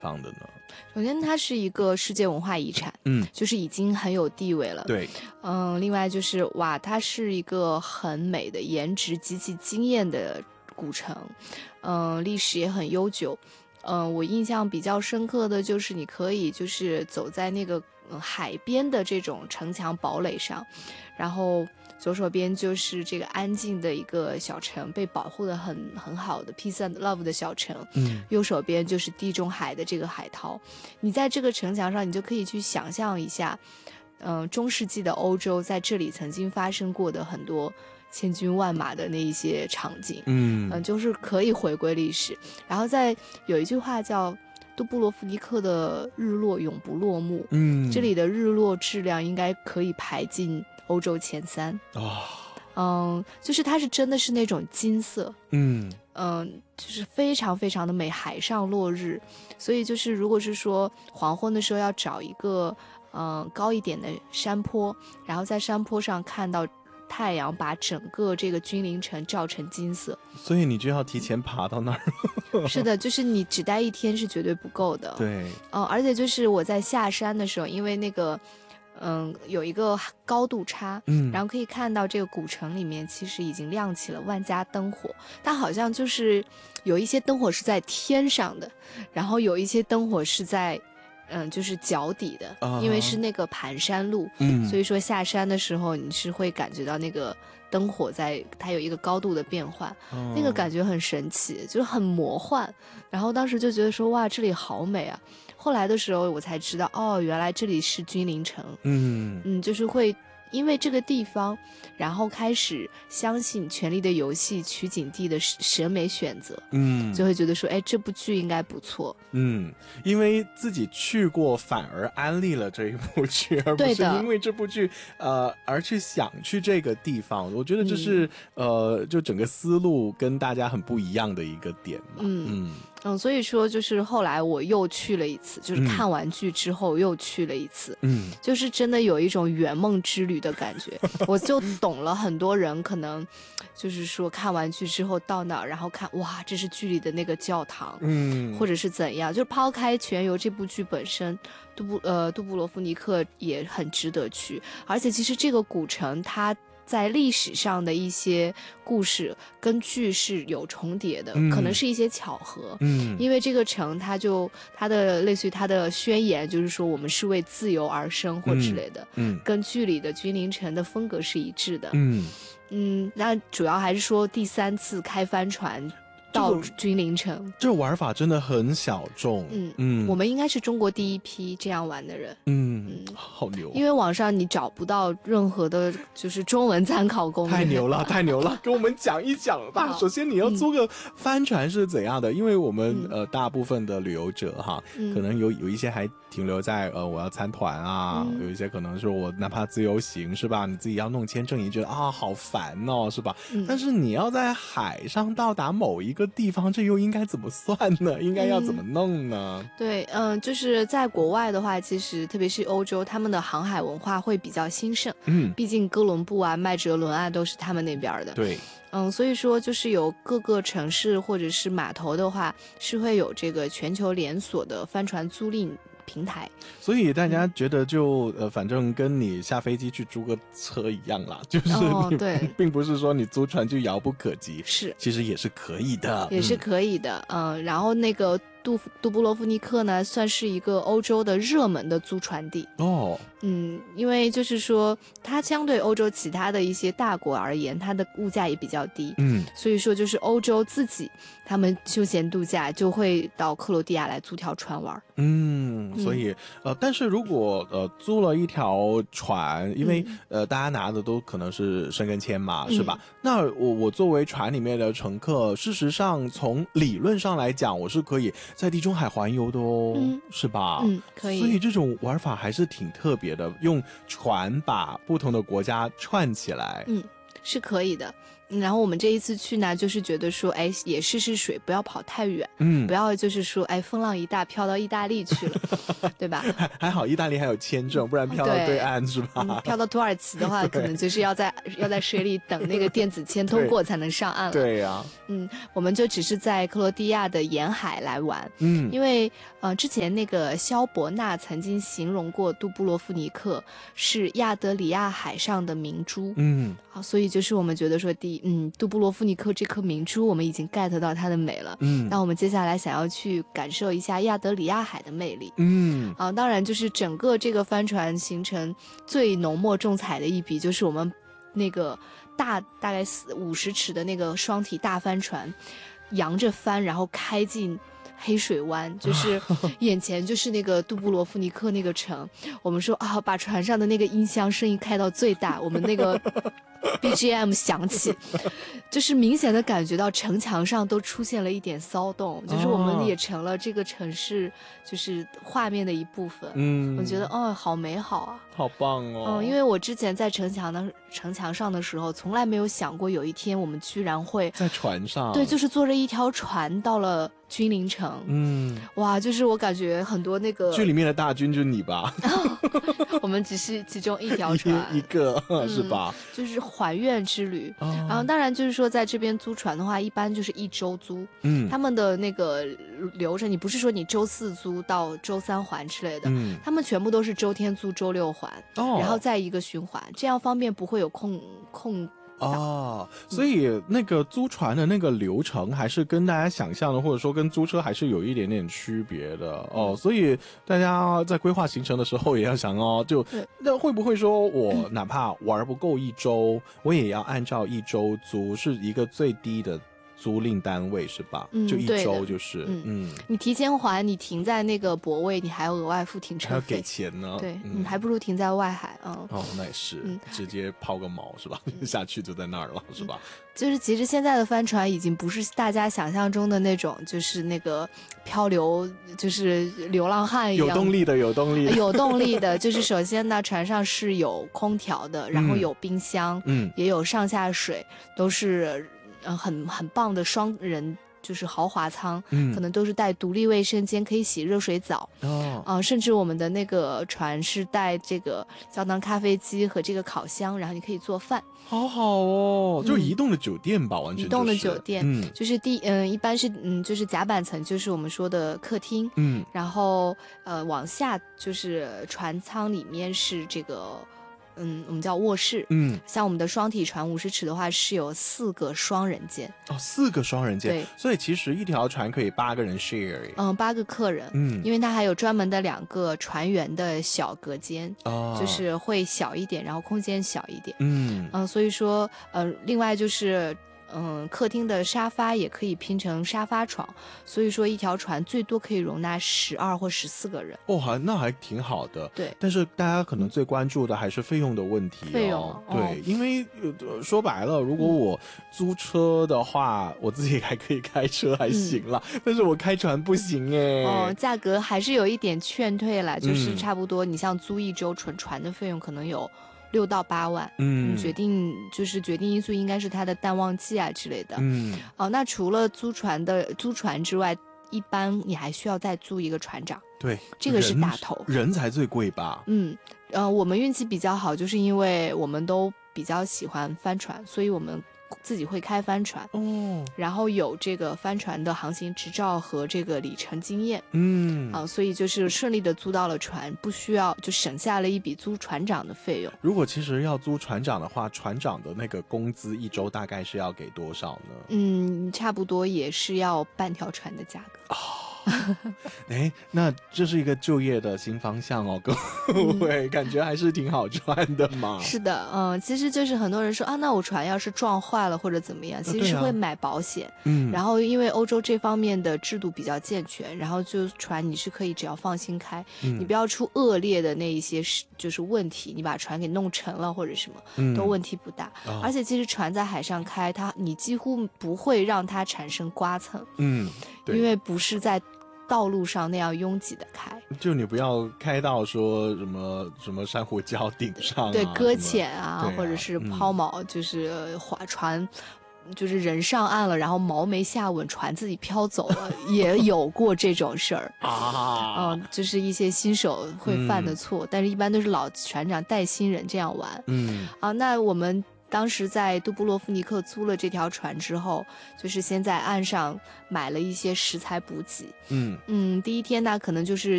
方的呢？ 首先它是一个世界文化遗产，就是已经很有地位了。 对， 另外就是哇，它是一个很美的颜值极其惊艳的古城，历史也很悠久。我印象比较深刻的就是你可以就是走在那个海边的这种城墙堡垒上，然后左手边就是这个安静的一个小城，被保护的很好的 Peace and Love 的小城，右手边就是地中海的这个海涛。你在这个城墙上，你就可以去想象一下，中世纪的欧洲在这里曾经发生过的很多千军万马的那一些场景，就是可以回归历史。然后有一句话叫杜布罗夫尼克的日落永不落幕，这里的日落质量应该可以排进欧洲前3。就是它是真的是那种金色，就是非常非常的美，海上落日。所以就是如果是说黄昏的时候要找一个高一点的山坡，然后在山坡上看到太阳把整个这个君临城照成金色， 所以你就要提前爬到那儿。 是的，就是你只待1天是绝对不够的。 对， 而且就是我在下山的时候，因为那个有一个高度差，然后可以看到这个古城里面其实已经亮起了万家灯火，但好像就是有一些灯火是在天上的，然后有一些灯火是在就是脚底的，因为是那个盘山路，所以说下山的时候你是会感觉到那个灯火它有一个高度的变换，那个感觉很神奇，就是很魔幻。然后当时就觉得说哇，这里好美啊。后来的时候我才知道，原来这里是君临城，就是会因为这个地方，然后开始相信《权力的游戏》取景地的审美选择，就会觉得说，哎，这部剧应该不错。 因为自己去过，反而安利了这一部剧，而不是因为这部剧而去想去这个地方。我觉得这是就整个思路跟大家很不一样的一个点嘛。 所以说就是后来我又去了一次，就是看完剧之后又去了一次，就是真的有一种圆梦之旅的感觉。我就懂了很多人可能就是说看完剧之后到那儿，然后看哇，这是剧里的那个教堂，或者是怎样。就是抛开《全游》这部剧本身，杜布罗夫尼克也很值得去。而且其实这个古城它在历史上的一些故事跟剧是有重叠的，可能是一些巧合。因为这个城它的类似于它的宣言就是说我们是为自由而生或之类的，跟剧里的君临城的风格是一致的。那主要还是说第3次开帆船到君临城， 这玩法真的很小众。 我们应该是中国第一批这样玩的人。 好牛！ 因为网上你找不到任何的就是中文参考攻略。 太牛了，太牛了！跟我们讲一讲吧。首先你要租个帆船是怎样的？因为我们大部分的旅游者哈，可能有一些还停留在我要参团啊，有一些可能是我哪怕自由行是吧？你自己要弄签证，你觉得好烦哦，是吧？但是你要在海上到达某一个地方，这又应该怎么算呢？应该要怎么弄呢？ 对，就是在国外的话，其实特别是欧洲，他们的航海文化会比较兴盛。毕竟哥伦布啊、麦哲伦啊都是他们那边的。 对。 所以说就是有各个城市或者是码头的话，是会有这个全球连锁的帆船租赁平台。 所以大家觉得就反正跟你下飞机去租个车一样啦，就是对， 并不是说你租船就遥不可及， 是， 其实也是可以的， 也是可以的。然后那个杜布罗夫尼克呢，算是一个欧洲的热门的租船地。因为就是说它相对欧洲其他的一些大国而言，它的物价也比较低。所以说就是欧洲自己他们休闲度假就会到克罗地亚来租条船玩。 所以但是如果租了一条船，因为大家拿的都可能是申根签嘛，是吧？那我作为船里面的乘客，事实上从理论上来讲，我是可以在地中海环游的哦，是吧？ 可以。 所以这种玩法还是挺特别的，用船把不同的国家串起来。 是可以的。 然后我们这一次去呢，就是觉得说，哎，也试试水，不要跑太远，不要就是说，哎，风浪一大飘到意大利去了，对吧？ 还好意大利还有签证，不然飘到对岸是吧？ 飘到土耳其的话，可能就是要在水里等那个电子签通过才能上岸了。 对呀， 我们就只是在克罗地亚的沿海来玩，因为之前那个萧伯纳曾经形容过杜布罗夫尼克是亚得里亚海上的明珠，所以就是我们觉得说杜布罗夫尼克这颗明珠我们已经 get 到它的美了，那我们接下来想要去感受一下亚得里亚海的魅力，当然就是整个这个帆船行程最浓墨重彩的一笔就是我们那个大概50尺的那个双体大帆船扬着帆然后开进黑水湾，就是眼前就是那个杜布罗夫尼克那个城，我们说啊，把船上的那个音箱声音开到最大，我们那个BGM 响起，就是明显的感觉到城墙上都出现了一点骚动，就是我们也成了这个城市就是画面的一部分。我觉得好美好啊， 好棒哦。 因为我之前在城墙上的时候，从来没有想过有一天我们居然会在船上， 对，就是坐着一条船到了君临城。哇，就是我感觉很多那个剧里面的大军就是你吧？ 我们只是其中一条船， 一个是吧？ 就是还愿之旅。然后当然就是说在这边租船的话，一般就是1周租。他们的那个流程，你不是说你周4租到周3还之类的，他们全部都是周天租周6还，然后再一个循环，这样方便不会有空。 所以那个租船的那个流程还是跟大家想象的，或者说跟租车还是有一点点区别的所以大家在规划行程的时候也要想就那会不会说我哪怕玩不够1周，我也要按照1周租，是一个最低的租赁单位是吧？就1周就是你提前还，你停在那个泊位，你还要额外付停车费， 还要给钱呢。 对，还不如停在外海那也是，直接抛个锚是吧？下去就在那儿了是吧？ 就是其实现在的帆船已经不是大家想象中的那种，就是那个漂流，就是流浪汉一样。有动力的。就是首先呢，船上是有空调的，然后有冰箱，也有上下水，都是很棒的双人。就是豪华舱，可能都是带独立卫生间，可以洗热水澡。甚至我们的那个船是带这个胶囊咖啡机和这个烤箱，然后你可以做饭。 好好哦，就是移动的酒店吧，完全就是移动的酒店，就是一般是就是甲板层，就是我们说的客厅，然后往下就是船舱里面是这个。我们叫卧室。像我们的双体船50尺的话，是有4个双人间。 4个双人间。 对， 所以其实一条船可以8个人 share。 8个客人。因为它还有专门的2个船员的小隔间，就是会小一点，然后空间小一点。所以说另外就是。客厅的沙发也可以拼成沙发床，所以说一条船最多可以容纳12或14个人。 那还挺好的。 对， 但是大家可能最关注的还是费用的问题。 费用， 对，因为说白了，如果我租车的话，我自己还可以开车还行啦，但是我开船不行价格还是有一点劝退了，就是差不多，你像租1周纯船的费用可能有6到8万，决定因素应该是它的淡旺季啊之类的。那除了租船之外，一般你还需要再租一个船长。 对， 这个是大头， 人才最贵吧？ 我们运气比较好，就是因为我们都比较喜欢帆船，所以我们自己会开帆船然后有这个帆船的航行执照和这个里程经验所以就是顺利的租到了船，不需要就省下了一笔租船长的费用。 如果其实要租船长的话，船长的那个工资1周大概是要给多少呢？ 差不多也是要半条船的价格那这是一个就业的新方向各位，感觉还是挺好赚的嘛。 是的，其实就是很多人说那我船要是撞坏了或者怎么样，其实是会买保险。然后因为欧洲这方面的制度比较健全，然后就船你是可以只要放心开，你不要出恶劣的那一些就是问题，你把船给弄沉了或者什么，都问题不大。而且其实船在海上开，你几乎不会让它产生刮蹭，因为不是在道路上那样拥挤的开， 就你不要开到说什么珊瑚礁顶上对，搁浅或者是抛锚，就是船就是人上岸了，然后锚没下稳，船自己飘走了，也有过这种事儿啊。就是一些新手会犯的错，但是一般都是老船长带新人这样玩。那我们当时在杜布洛夫尼克租了这条船之后，就是先在岸上买了一些食材补给。第一天呢，可能就是